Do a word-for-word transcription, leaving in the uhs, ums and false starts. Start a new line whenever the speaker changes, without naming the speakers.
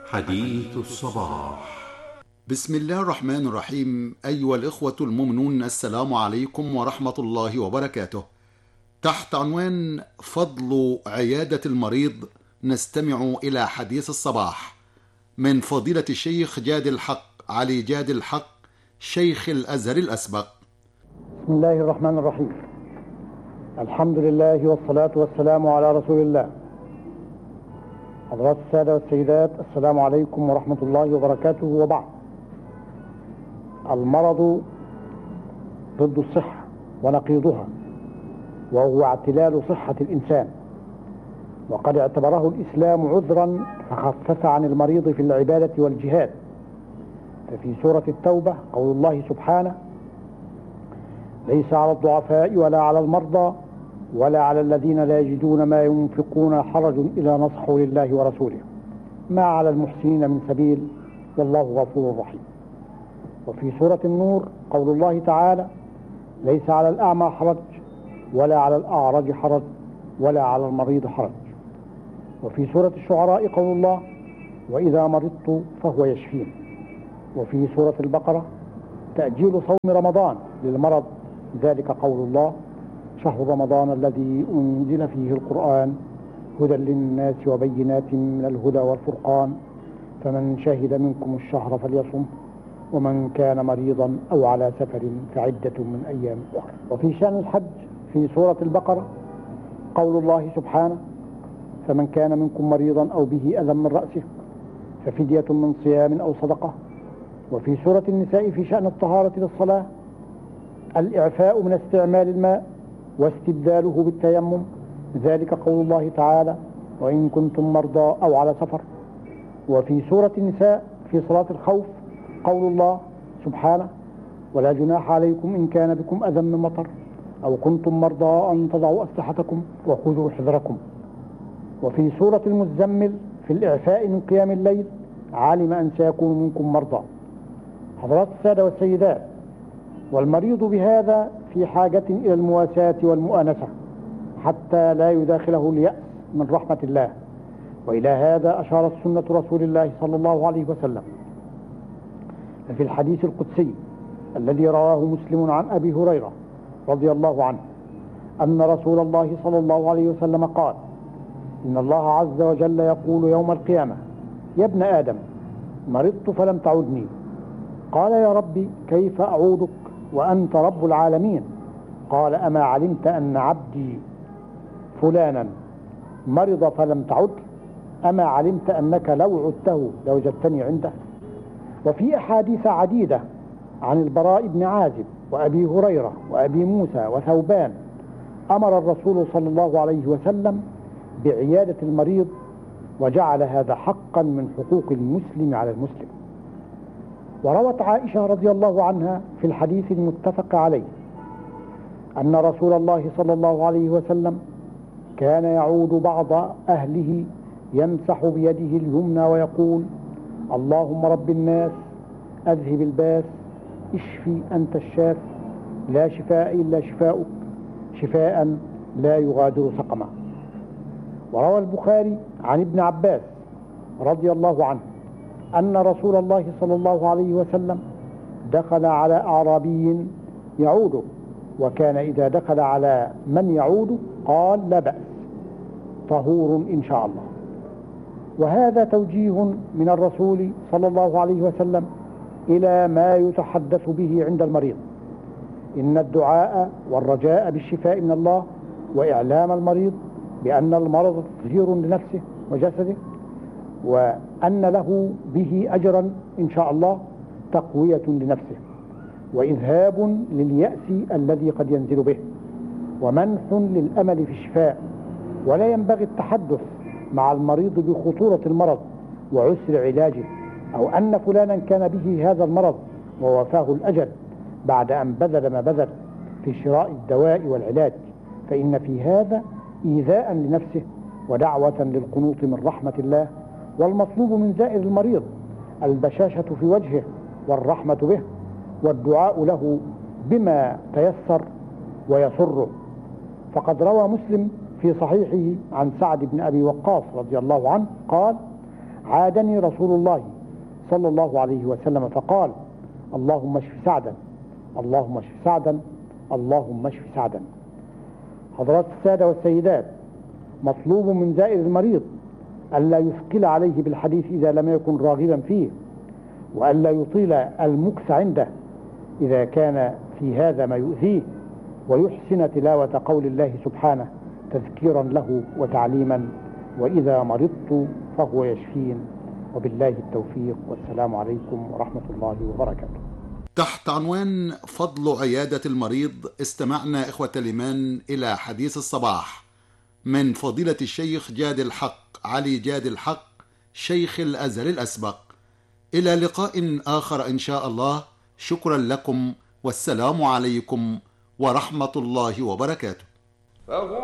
حديث الصباح.
بسم الله الرحمن الرحيم. أيها الإخوة المؤمنون، السلام عليكم ورحمة الله وبركاته. تحت عنوان فضل عيادة المريض نستمع إلى حديث الصباح من فضيلة الشيخ جاد الحق علي جاد الحق، شيخ الأزهر الأسبق.
بسم الله الرحمن الرحيم. الحمد لله والصلاة والسلام على رسول الله. حضرات السادة والسيدات، السلام عليكم ورحمة الله وبركاته. وبعد، المرض ضد الصحة ونقيضها، وهو اعتلال صحة الإنسان، وقد اعتبره الإسلام عذرا فخفف عن المريض في العبادة والجهاد. ففي سورة التوبة قول الله سبحانه: ليس على الضعفاء ولا على المرضى ولا على الذين لا يجدون ما ينفقون حرج إذا نصحوا لله ورسوله، ما على المحسنين من سبيل والله غفور رحيم. وفي سورة النور قول الله تعالى: ليس على الأعمى حرج ولا على الأعرج حرج ولا على المريض حرج. وفي سورة الشعراء قول الله: وإذا مرضت فهو يشفين. وفي سورة البقرة تأجيل صوم رمضان للمرض، ذلك قول الله: شهر رمضان الذي أنزل فيه القرآن هدى للناس وبينات من الهدى والفرقان فمن شهد منكم الشهر فليصم ومن كان مريضا أو على سفر فعدة من أيام أخرى. وفي شأن الحج في سورة البقرة قول الله سبحانه: فمن كان منكم مريضا أو به أذى من رأسه ففدية من صيام أو صدقة. وفي سورة النساء في شأن الطهارة للصلاة الإعفاء من استعمال الماء واستبداله بالتيمم، ذلك قول الله تعالى: وإن كنتم مرضى أو على سفر. وفي سورة النساء في صلاة الخوف قول الله سبحانه: ولا جناح عليكم إن كان بكم أذى من مطر أو كنتم مرضى أن تضعوا أسلحتكم وخذوا حذركم. وفي سورة المزمل في الإعفاء من قيام الليل: علم أن سيكون منكم مرضى. حضرات السادة والسيدات، والمريض بهذا في حاجة إلى المواساة والمؤانسة حتى لا يداخله اليأس من رحمة الله. وإلى هذا أشارت سنة رسول الله صلى الله عليه وسلم. ففي الحديث القدسي الذي رواه مسلم عن أبي هريرة رضي الله عنه أن رسول الله صلى الله عليه وسلم قال: إن الله عز وجل يقول يوم القيامة: يا ابن آدم، مرضت فلم تعدني. قال: يا ربي، كيف أعودك وأنت رب العالمين؟ قال: أما علمت أن عبدي فلانا مرض فلم تعد؟ أما علمت أنك لو عدته لوجدتني عنده؟ وفي أحاديث عديدة عن البراء بن عازب وأبي هريرة وأبي موسى وثوبان أمر الرسول صلى الله عليه وسلم بعيادة المريض، وجعل هذا حقا من حقوق المسلم على المسلم. وروت عائشة رضي الله عنها في الحديث المتفق عليه أن رسول الله صلى الله عليه وسلم كان يعود بعض أهله يمسح بيده اليمنى ويقول: اللهم رب الناس أذهب الباس اشفي أنت الشاف لا شفاء إلا شفاؤك شفاء لا يغادر سقما. وروى البخاري عن ابن عباس رضي الله عنه أن رسول الله صلى الله عليه وسلم دخل على أعرابي يعوده، وكان إذا دخل على من يعود قال: لا بأس، طهور إن شاء الله. وهذا توجيه من الرسول صلى الله عليه وسلم إلى ما يتحدث به عند المريض. إن الدعاء والرجاء بالشفاء من الله وإعلام المريض بأن المرض تطهير لنفسه وجسده، وأن له به أجرا إن شاء الله تقوية لنفسه وإذهاب لليأس الذي قد ينزل به ومنح للأمل في الشفاء. ولا ينبغي التحدث مع المريض بخطورة المرض وعسر علاجه، أو أن فلانا كان به هذا المرض ووفاه الأجل بعد أن بذل ما بذل في شراء الدواء والعلاج، فإن في هذا إيذاء لنفسه ودعوة للقنوط من رحمة الله. والمطلوب من زائر المريض البشاشة في وجهه والرحمة به والدعاء له بما تيسر ويسره. فقد روى مسلم في صحيحه عن سعد بن أبي وقاص رضي الله عنه قال: عادني رسول الله صلى الله عليه وسلم فقال: اللهم اشف سعدا، اللهم اشف سعدا، اللهم اشف سعدا. حضرات السادة والسيدات، مطلوب من زائر المريض ألا يثقل عليه بالحديث إذا لم يكن راغبا فيه، وألا يطيل المكث عنده إذا كان في هذا ما يؤذيه، ويحسن تلاوة قول الله سبحانه تذكيرا له وتعليما: وإذا مرضت فهو يشفين. وبالله التوفيق، والسلام عليكم ورحمة الله وبركاته.
تحت عنوان فضل عيادة المريض استمعنا إخوة الإيمان إلى حديث الصباح من فضيلة الشيخ جاد الحق علي جاد الحق شيخ الأزهر الأسبق. إلى لقاء آخر إن شاء الله. شكرا لكم، والسلام عليكم ورحمة الله وبركاته.